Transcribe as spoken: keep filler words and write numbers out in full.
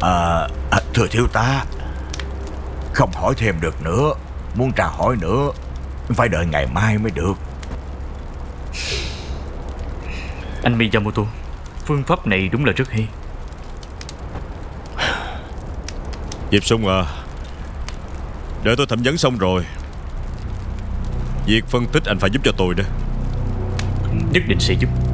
À, à, thưa thiếu tá, không hỏi thêm được nữa. Muốn tra hỏi nữa phải đợi ngày mai mới được. Anh Miyamoto, phương pháp này đúng là rất hay. Diệp Sung à, đợi tôi thẩm vấn xong rồi, việc phân tích anh phải giúp cho tôi đó. Nhất định sẽ giúp.